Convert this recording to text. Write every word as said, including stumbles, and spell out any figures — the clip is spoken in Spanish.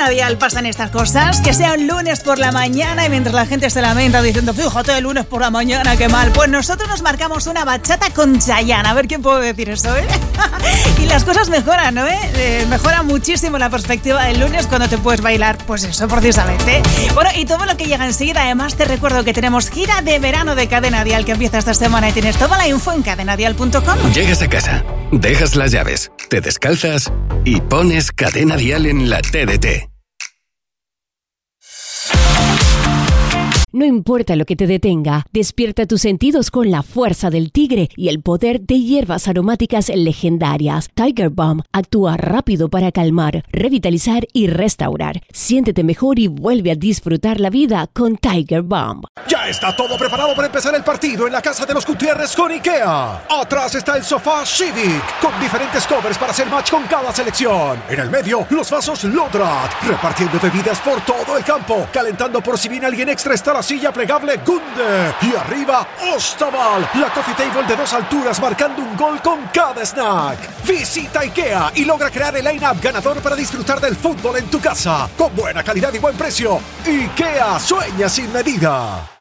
Cadena Dial pasan estas cosas, que sea un lunes por la mañana y mientras la gente se lamenta diciendo, fíjate, el lunes por la mañana, qué mal, pues nosotros nos marcamos una bachata con Chayanne. A ver quién puedo decir eso, ¿eh? Y las cosas mejoran, ¿no? ¿Eh? Eh, mejora muchísimo la perspectiva del lunes cuando te puedes bailar, pues eso, precisamente. Bueno, y todo lo que llega enseguida. Además te recuerdo que tenemos gira de verano de Cadena Dial que empieza esta semana y tienes toda la info en cadena dial punto com. Llegas a casa, dejas las llaves, te descalzas y pones Cadena Dial en la T D T. No importa lo que te detenga, despierta tus sentidos con la fuerza del tigre y el poder de hierbas aromáticas legendarias. Tiger Balm actúa rápido para calmar, revitalizar y restaurar. Siéntete mejor y vuelve a disfrutar la vida con Tiger Balm. Ya está todo preparado para empezar el partido en la casa de los Gutiérrez con IKEA. Atrás está el sofá Civic, con diferentes covers para hacer match con cada selección. En el medio, los vasos Lodrat, repartiendo bebidas por todo el campo, calentando por si viene alguien extra está la silla plegable Gunde. Y arriba, Ostaval, la coffee table de dos alturas marcando un gol con cada snack. Visita IKEA y logra crear el line-up ganador para disfrutar del fútbol en tu casa. Con buena calidad y buen precio. IKEA, sueña sin medida.